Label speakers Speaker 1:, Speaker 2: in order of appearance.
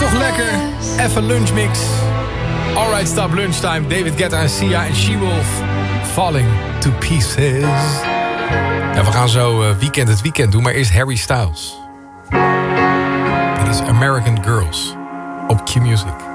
Speaker 1: Nog lekker. Even lunchmix. Alright, stop lunchtime. David Guetta en Sia en She-Wolf. Falling to pieces. Ja, we gaan zo het weekend doen, maar eerst Harry Styles. Dit is American Girls op Q-Music.